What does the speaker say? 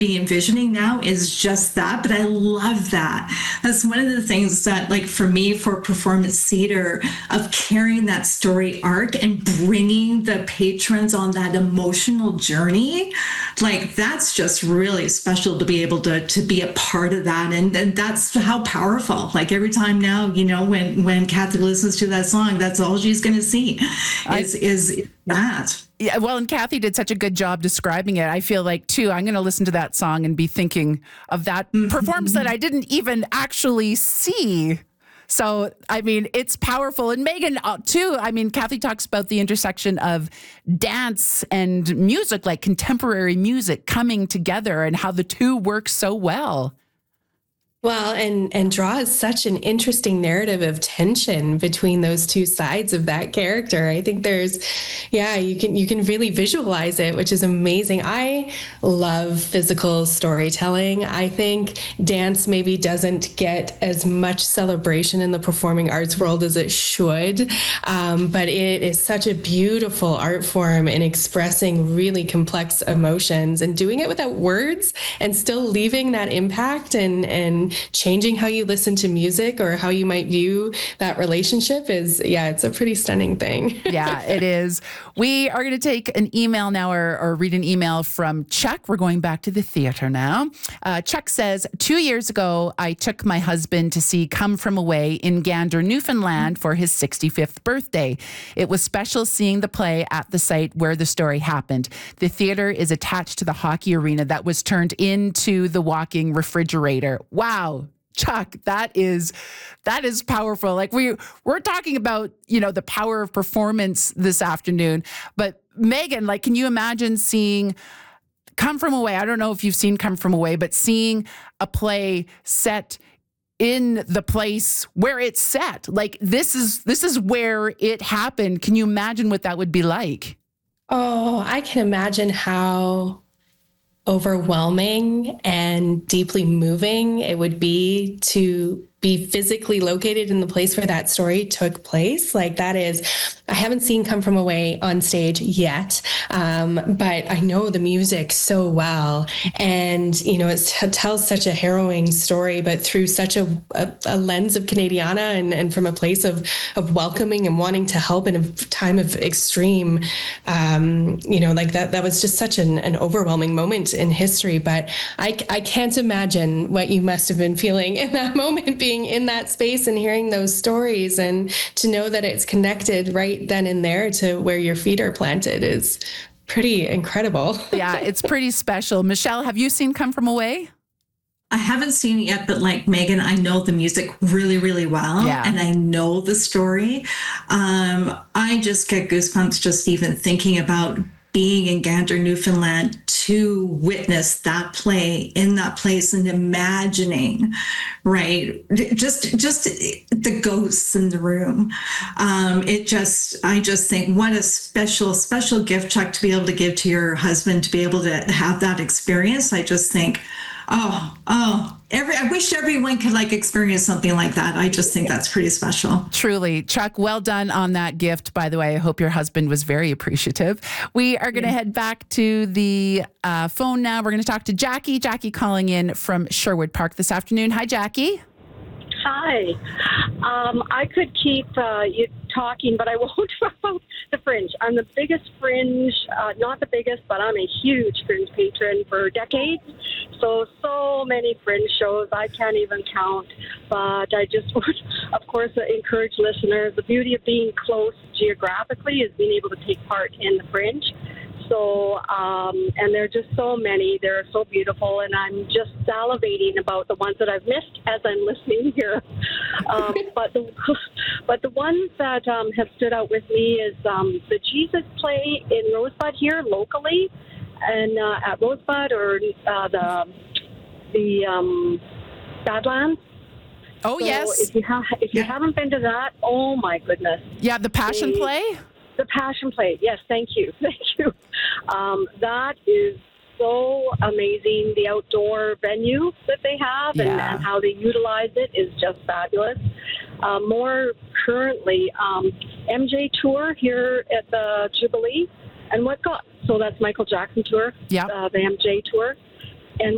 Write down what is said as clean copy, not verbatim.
be envisioning now is just that, but I love that. That's one of the things that, like, for me, for performance theater, of carrying that story arc and bringing the patrons on that emotional journey, like, that's just really special to be able to be a part of that. And that's how powerful, like, every time now, when Kathy listens to that song, that's all she's going to see is that. Yeah, well, and Kathy did such a good job describing it. I feel like, too, I'm going to listen to that song and be thinking of that performance that I didn't even actually see. So, I mean, it's powerful. And Megan, too, I mean, Kathy talks about the intersection of dance and music, like contemporary music coming together and how the two work so well. Well, and draws such an interesting narrative of tension between those two sides of that character. I think you can really visualize it, which is amazing. I love physical storytelling. I think dance maybe doesn't get as much celebration in the performing arts world as it should, but it is such a beautiful art form in expressing really complex emotions and doing it without words and still leaving that impact and changing how you listen to music or how you might view that relationship it's a pretty stunning thing. Yeah, it is. We are going to take an email now or read an email from Chuck. We're going back to the theater now. Chuck says, 2 years ago, I took my husband to see Come From Away in Gander, Newfoundland for his 65th birthday. It was special seeing the play at the site where the story happened. The theater is attached to the hockey arena that was turned into the walking refrigerator. Wow. Chuck, that is powerful. Like we're talking about, the power of performance this afternoon. But Megan, like, can you imagine seeing Come From Away? I don't know if you've seen Come From Away, but seeing a play set in the place where it's set, like this is where it happened. Can you imagine what that would be like? Oh, I can imagine how overwhelming and deeply moving it would be to be physically located in the place where that story took place. Like I haven't seen Come From Away on stage yet, but I know the music so well. And, it tells such a harrowing story, but through such a lens of Canadiana and from a place of welcoming and wanting to help in a time of extreme, like that was just such an overwhelming moment in history. But I can't imagine what you must have been feeling in that moment, being in that space and hearing those stories, and to know that it's connected right then and there to where your feet are planted is pretty incredible. Yeah, it's pretty special. Michelle, have you seen Come From Away? I haven't seen it yet, but like Megan, I know the music really, really well. Yeah. And I know the story. I just get goosebumps just even thinking about being in Gander, Newfoundland, to witness that play in that place and imagining, right? Just the ghosts in the room. I just think what a special, special gift, Chuck, to be able to give to your husband, to be able to have that experience. I just think, I wish everyone could experience something like that. I just think that's pretty special. Truly. Chuck, well done on that gift, by the way. I hope your husband was very appreciative. We are going to head back to the phone now. We're going to talk to Jackie. Jackie calling in from Sherwood Park this afternoon. Hi, Jackie. Hi. I could keep you talking, but I won't about the Fringe. I'm the biggest Fringe, not the biggest, but I'm a huge Fringe patron for decades. So many Fringe shows, I can't even count. But I just would, of course, encourage listeners. The beauty of being close geographically is being able to take part in the Fringe. So, and there are just so many. They're so beautiful, and I'm just salivating about the ones that I've missed as I'm listening here. But the ones that have stood out with me is the Jesus play in Rosebud here locally, and at Rosebud or the Badlands. Oh, so yes. If you haven't been to that, oh my goodness. Yeah, the Passion play. The Passion Play. Yes, thank you. That is so amazing. The outdoor venue that they have and how they utilize it is just fabulous. More currently, MJ Tour here at the Jubilee and Whatcott. So that's Michael Jackson Tour, the MJ Tour.